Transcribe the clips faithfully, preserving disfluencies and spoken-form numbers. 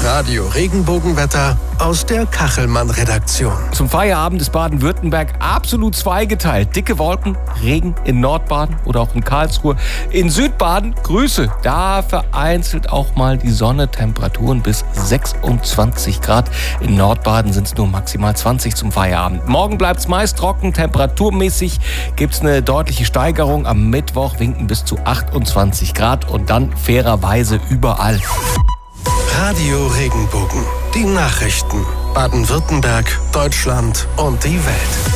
Das Radio-Regenbogenwetter aus der Kachelmann-Redaktion. Zum Feierabend ist Baden-Württemberg absolut zweigeteilt. Dicke Wolken, Regen in Nordbaden oder auch in Karlsruhe. In Südbaden Grüße. Da vereinzelt auch mal die Sonne. Temperaturen bis sechsundzwanzig Grad. In Nordbaden sind es nur maximal zwanzig zum Feierabend. Morgen bleibt es meist trocken. Temperaturmäßig gibt es eine deutliche Steigerung. Am Mittwoch winken bis zu achtundzwanzig Grad und dann fairerweise überall. Radio Regenbogen. Die Nachrichten. Baden-Württemberg, Deutschland und die Welt.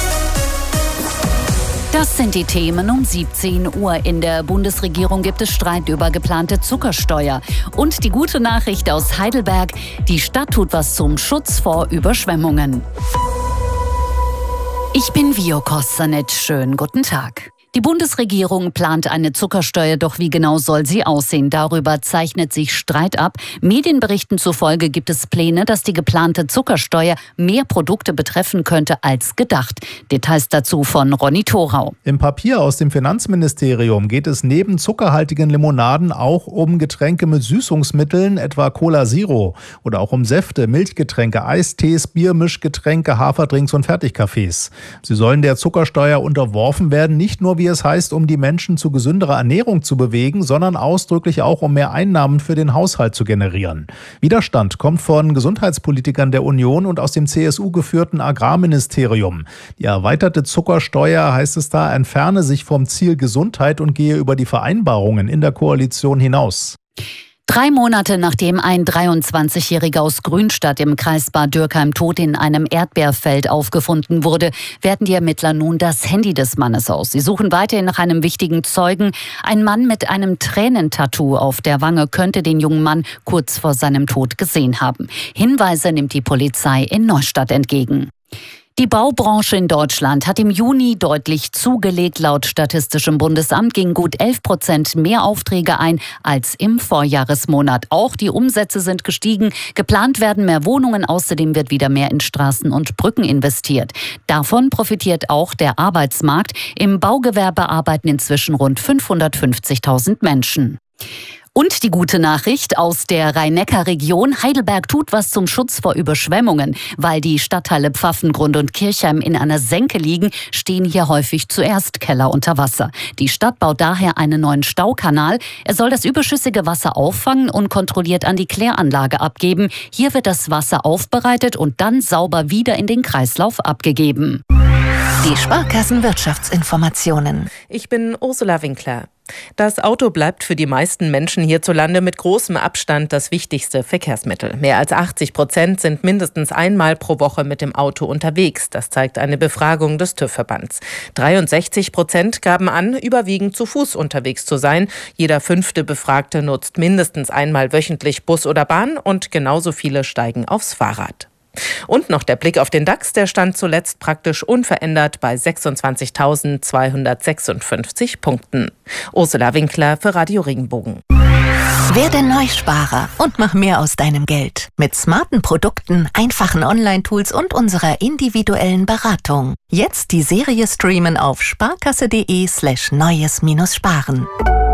Das sind die Themen um siebzehn Uhr. In der Bundesregierung gibt es Streit über geplante Zuckersteuer. Und die gute Nachricht aus Heidelberg: Die Stadt tut was zum Schutz vor Überschwemmungen. Ich bin Vio Kostanic. Schönen guten Tag. Die Bundesregierung plant eine Zuckersteuer, doch wie genau soll sie aussehen? Darüber zeichnet sich Streit ab. Medienberichten zufolge gibt es Pläne, dass die geplante Zuckersteuer mehr Produkte betreffen könnte als gedacht. Details dazu von Ronny Thorau. Im Papier aus dem Finanzministerium geht es neben zuckerhaltigen Limonaden auch um Getränke mit Süßungsmitteln, etwa Cola Zero, oder auch um Säfte, Milchgetränke, Eistees, Biermischgetränke, Haferdrinks und Fertigkaffees. Sie sollen der Zuckersteuer unterworfen werden, nicht nur wie es heißt, um die Menschen zu gesünderer Ernährung zu bewegen, sondern ausdrücklich auch, um mehr Einnahmen für den Haushalt zu generieren. Widerstand kommt von Gesundheitspolitikern der Union und aus dem C S U geführten Agrarministerium. Die erweiterte Zuckersteuer, heißt es da, entferne sich vom Ziel Gesundheit und gehe über die Vereinbarungen in der Koalition hinaus. Drei Monate nachdem ein dreiundzwanzigjähriger aus Grünstadt im Kreis Bad Dürkheim tot in einem Erdbeerfeld aufgefunden wurde, werten die Ermittler nun das Handy des Mannes aus. Sie suchen weiterhin nach einem wichtigen Zeugen. Ein Mann mit einem Tränentattoo auf der Wange könnte den jungen Mann kurz vor seinem Tod gesehen haben. Hinweise nimmt die Polizei in Neustadt entgegen. Die Baubranche in Deutschland hat im Juni deutlich zugelegt. Laut Statistischem Bundesamt gingen gut elf Prozent mehr Aufträge ein als im Vorjahresmonat. Auch die Umsätze sind gestiegen. Geplant werden mehr Wohnungen. Außerdem wird wieder mehr in Straßen und Brücken investiert. Davon profitiert auch der Arbeitsmarkt. Im Baugewerbe arbeiten inzwischen rund fünfhundertfünfzigtausend Menschen. Und die gute Nachricht aus der Rhein-Neckar-Region: Heidelberg tut was zum Schutz vor Überschwemmungen. Weil die Stadtteile Pfaffengrund und Kirchheim in einer Senke liegen, stehen hier häufig zuerst Keller unter Wasser. Die Stadt baut daher einen neuen Staukanal. Er soll das überschüssige Wasser auffangen und kontrolliert an die Kläranlage abgeben. Hier wird das Wasser aufbereitet und dann sauber wieder in den Kreislauf abgegeben. Die Sparkassenwirtschaftsinformationen. Ich bin Ursula Winkler. Das Auto bleibt für die meisten Menschen hierzulande mit großem Abstand das wichtigste Verkehrsmittel. Mehr als achtzig Prozent sind mindestens einmal pro Woche mit dem Auto unterwegs. Das zeigt eine Befragung des TÜV-Verbands. dreiundsechzig Prozent gaben an, überwiegend zu Fuß unterwegs zu sein. Jeder fünfte Befragte nutzt mindestens einmal wöchentlich Bus oder Bahn und genauso viele steigen aufs Fahrrad. Und noch der Blick auf den DAX, der stand zuletzt praktisch unverändert bei sechsundzwanzigtausendzweihundertsechsundfünfzig Punkten. Ursula Winkler für Radio Regenbogen. Werde Neusparer und mach mehr aus deinem Geld. Mit smarten Produkten, einfachen Online-Tools und unserer individuellen Beratung. Jetzt die Serie streamen auf sparkasse.de slash neues-sparen.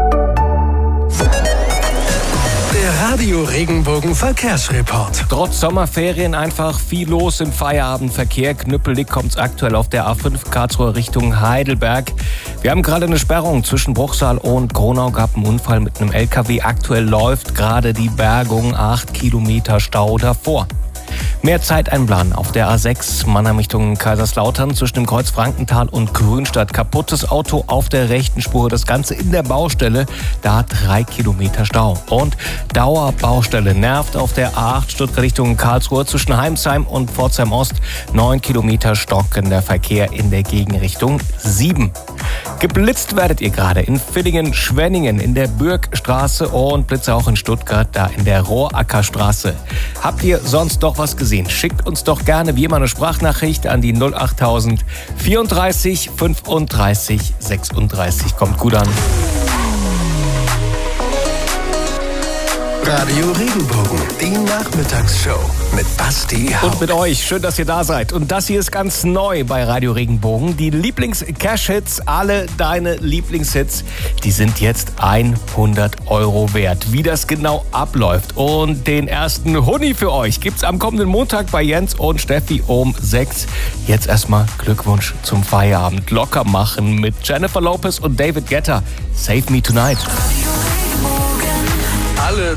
Der Radio Regenbogen Verkehrsreport. Trotz Sommerferien einfach viel los im Feierabendverkehr. Knüppelig kommt es aktuell auf der A fünf Karlsruhe Richtung Heidelberg. Wir haben gerade eine Sperrung zwischen Bruchsal und Gronau gehabt. Einen Unfall mit einem L K W. Aktuell läuft gerade die Bergung. Acht Kilometer Stau davor. Mehr Zeit einplanen auf der A sechs Mannheim Richtung Kaiserslautern zwischen dem Kreuz Frankenthal und Grünstadt. Kaputtes Auto auf der rechten Spur. Das Ganze in der Baustelle. Da drei Kilometer Stau. Und Dauerbaustelle nervt auf der A acht Stuttgart Richtung Karlsruhe zwischen Heimsheim und Pforzheim Ost. Neun Kilometer stockender Verkehr in der Gegenrichtung sieben. Geblitzt werdet ihr gerade in Villingen, Schwenningen, in der Bürgstraße und Blitze auch in Stuttgart, da in der Rohrackerstraße. Habt ihr sonst doch was gesehen? Schickt uns doch gerne wie immer eine Sprachnachricht an die null achttausend vierunddreißig fünfunddreißig sechsunddreißig. Kommt gut an. Radio Regenbogen, die Nachmittagsshow mit Basti Hauck. Und mit euch, schön, dass ihr da seid. Und das hier ist ganz neu bei Radio Regenbogen. Die Lieblings-Cash-Hits, alle deine Lieblingshits, die sind jetzt hundert Euro wert. Wie das genau abläuft und den ersten Huni für euch gibt's am kommenden Montag bei Jens und Steffi um sechs. Jetzt erstmal Glückwunsch zum Feierabend. Locker machen mit Jennifer Lopez und David Guetta. Save Me Tonight.